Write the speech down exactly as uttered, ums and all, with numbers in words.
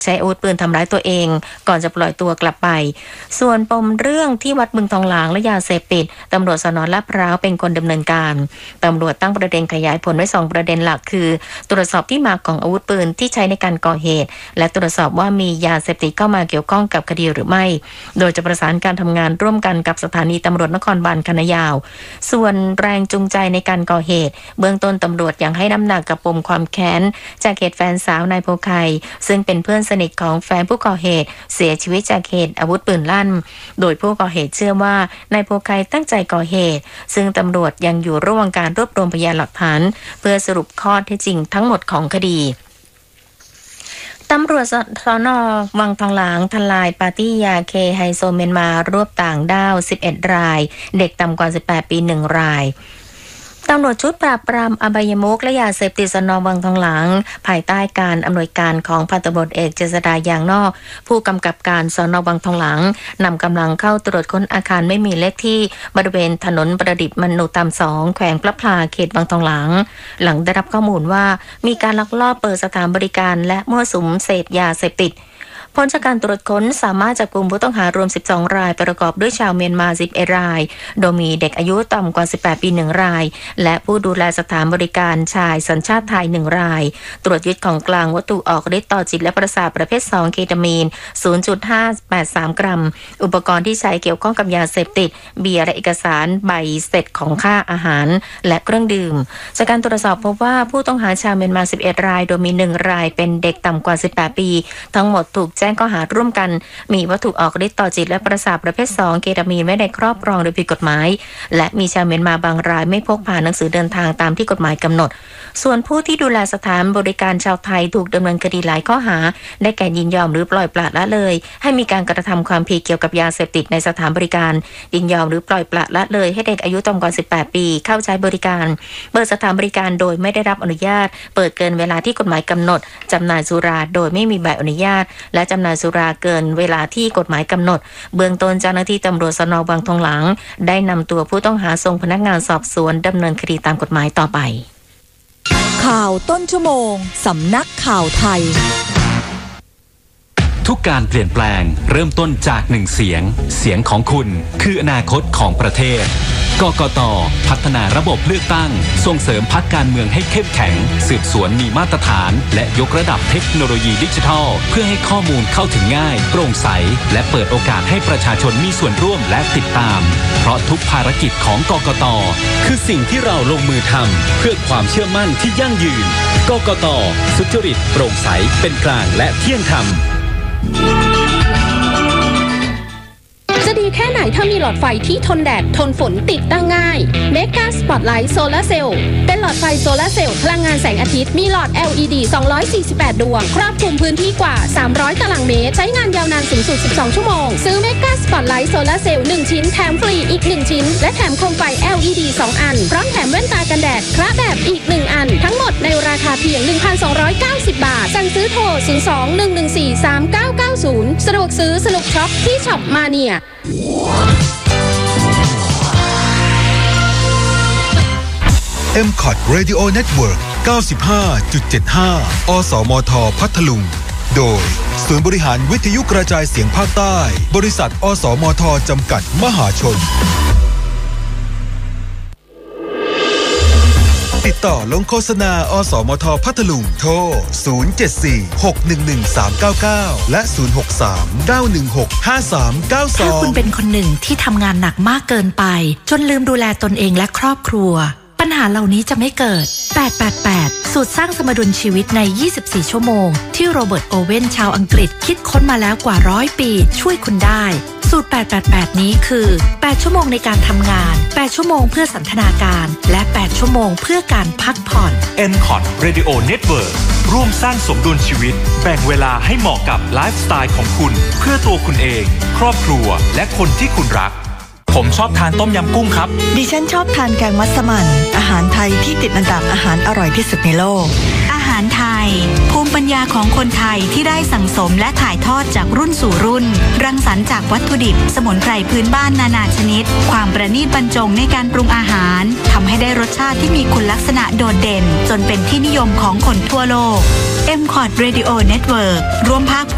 ใช้อาวุธปืนทำร้ายตัวเองก่อนจะปล่อยตัวกลับไปส่วนปมเรื่องที่วัดบึงทองหลางและยาเสพติดตำรวจสน.ลาดพร้าวเป็นคนดำเนินการตำรวจตั้งประเด็นขยายผลไว้สองประเด็นหลักคือตรวจสอบที่มาของอาวุธปืนที่ใช้ในการก่อเหตุและตรวจสอบว่ามียาเสพติดเข้ามาเกี่ยวข้องกับคดีหรือไม่โดยจะประสานการทำงานร่วมกันกับสถานีตำรวจนครบาลคันนายาวส่วนแรงจูงใจในการก่อเหตุเบื้องต้นตำรวจยังให้น้ำหนักกับปมความแค้นจากเหตุแฟนสาวนายโพไคซึ่งเป็นเพื่อนสนิทของแฟนผู้ก่อเหตุเสียชีวิตจากเหตุอาวุธปืนลั่นโดยผู้ก่อเหตุเชื่อว่านายโพไคตั้งใจก่อเหตุซึ่งตำรวจยังอยู่ระหว่างการรวบรวมพยานหลักฐานเพื่อสรุปข้อเท็จจริงทั้งหมดของคดีตำรวจสน.วังทองหลางทลายปาร์ตี้ยาเคไฮโซเมียนมารวบต่างด้าวสิบเอ็ดรายเด็กต่ำกว่าสิบแปดปีหนึ่งรายตำรวจชุดปราบปรามอบายมุขและยาเสพติดสน.วังทองหลางภายใต้การอำนวยการของพันตำรวจเอกเจษฎา ยางนอกผู้กำกับการสน.วังทองหลางนำกำลังเข้าตรวจค้นอาคารไม่มีเลขที่บริเวณถนนประดิษฐ์มนุธรรมสองแขวงพระพลาเขตวังทองหลางหลังได้รับข้อมูลว่ามีการลักลอบเปิดสถานบริการและมั่วสุมเสพยาเสพติดผลจากการตรวจค้นสามารถจับกลุ่มผู้ต้องหารวมสิบสองรายประกอบด้วยชาวเมียนมาสิบเอ็ดรายโดยมีเด็กอายุต่ำกว่าสิบแปดปีหนึ่งรายและผู้ดูแลสถานบริการชายสัญชาติไทยหนึ่งรายตรวจยึดของกลางวัตถุออกฤทธิ์ต่อจิตและประสาทประเภทสองเคตามีน ศูนย์จุดห้าแปดสาม กรัมอุปกรณ์ที่ใช้เกี่ยวข้องกับยาเสพติดเบียร์และเอกสารใบเสร็จของค่าอาหารและเครื่องดื่มจากการตรวจสอบพบว่าผู้ต้องหาชาวเมียนมาสิบเอ็ดรายโดยมีหนึ่งรายเป็นเด็กต่ำกว่าสิบแปดปีทั้งหมดถูกแจ้งข้อหาร่วมกันมีวัตถุออกฤทธิ์ต่อจิตและประสาทประเภทสองเคตามีนไว้ในครอบครองโดยผิดกฎหมายและมีชาวเมียนมาบางรายไม่พกพาหนังสือเดินทางตามที่กฎหมายกำหนดส่วนผู้ที่ดูแลสถานบริการชาวไทยถูกดำเนินคดีหลายข้อหาได้แก่ยินยอมหรือปล่อยปละละเลยให้มีการกระทำความผิดเกี่ยวกับยาเสพติดในสถานบริการยินยอมหรือปล่อยปละละเลยให้เด็กอายุต่ำกว่าสิบแปดปีเข้าใช้บริการเปิดสถานบริการโดยไม่ได้รับอนุญาตเปิดเกินเวลาที่กฎหมายกำหนดจำหน่ายสุราโดยไม่มีใบอนุญาตและจำหน่ายสุราเกินเวลาที่กฎหมายกำหนดเบื้องต้นเจ้าหน้าที่ตำรวจสน.วังทองหลางได้นำตัวผู้ต้องหาส่งพนักงานสอบสวนดำเนินคดีตามกฎหมายต่อไปข่าวต้นชั่วโมงสำนักข่าวไทยทุกการเปลี่ยนแปลงเริ่มต้นจากหนึ่งเสียงเสียงของคุณคืออนาคตของประเทศกกต.พัฒนาระบบเลือกตั้งส่งเสริมพรรคการเมืองให้เข้มแข็งสืบสวนมีมาตรฐานและยกระดับเทคโนโลยีดิจิทัลเพื่อให้ข้อมูลเข้าถึงง่ายโปร่งใสและเปิดโอกาสให้ประชาชนมีส่วนร่วมและติดตามเพราะทุกภารกิจของกกต.คือสิ่งที่เราลงมือทำเพื่อความเชื่อมั่นที่ยั่งยืนกกต.สุจริตโปร่งใสเป็นกลางและเที่ยงธรรมจะดีแค่ไหนถ้ามีหลอดไฟที่ทนแดดทนฝนติดตั้งง่าย Mega Spotlight Solar Cell เป็นหลอดไฟโซลาร์เซลล์พลังงานแสงอาทิตย์มีหลอด แอล อี ดี สองร้อยสี่สิบแปด ดวงครอบคลุมพื้นที่กว่าสามร้อยตารางเมตรใช้งานยาวนานสูงสุดสิบสองชั่วโมงซื้อ Mega Spotlight Solar Cell หนึ่งชิ้นแถมฟรีอีกหนึ่งชิ้นและแถมโคมไฟ แอล อี ดี สองอันพร้อมแถมแว่นตากันแดดคละแบบอีกหนึ่งอันทั้งหมดในราคาเพียง หนึ่งพันสองร้อยเก้าสิบ บาทสั่งซื้อโทรศูนย์ สอง หนึ่ง หนึ่ง สี่ สาม เก้า เก้า ศูนย์สะดวกซื้อสนุกช็อปที่ช็อปมาเนียเอ็ม คอท Radio Network เก้าสิบห้าจุดเจ็ดห้า อสมท พัทลุงโดยศูนย์บริหารวิทยุกระจายเสียงภาคใต้บริษัทอสมทจำกัดมหาชนติดต่อลงโฆษณาอสมทพัทลุงโทรศูนย์ เจ็ด สี่ หก หนึ่ง หนึ่ง สาม เก้า เก้าและศูนย์ หก สาม เก้า หนึ่ง หก ห้า สาม เก้า สองถ้าคุณเป็นคนหนึ่งที่ทำงานหนักมากเกินไปจนลืมดูแลตนเองและครอบครัวปัญหาเหล่านี้จะไม่เกิดแปด แปด แปดสูตรสร้างสมดุลชีวิตในยี่สิบสี่ชั่วโมงที่โรเบิร์ตโอเว่นชาวอังกฤษคิดค้นมาแล้วกว่าร้อยปีช่วยคุณได้สูตรแปด แปด แปดนี้คือแปดชั่วโมงในการทำงานแปดชั่วโมงเพื่อสันทนาการและแปดชั่วโมงเพื่อการพักผ่อนเอ็ม คอท Radio Network ร่วมสร้างสมดุลชีวิตแบ่งเวลาให้เหมาะกับไลฟ์สไตล์ของคุณเพื่อตัวคุณเองครอบครัวและคนที่คุณรักผมชอบทานต้มยำกุ้งครับดิฉันชอบทานแกงมัสมั่นอาหารไทยที่ติดอันดับอาหารอร่อยที่สุดในโลกอาหารไทยภูมิปัญญาของคนไทยที่ได้สั่งสมและถ่ายทอดจากรุ่นสู่รุ่นรังสรรค์จากวัตถุดิบสมุนไพรพื้นบ้านนานาชนิดความประณีตบรรจงในการปรุงอาหารทำให้ได้รสชาติที่มีคุณลักษณะโดดเด่นจนเป็นที่นิยมของคนทั่วโลก เอ็ม คอท Radio Network ร่วมภาค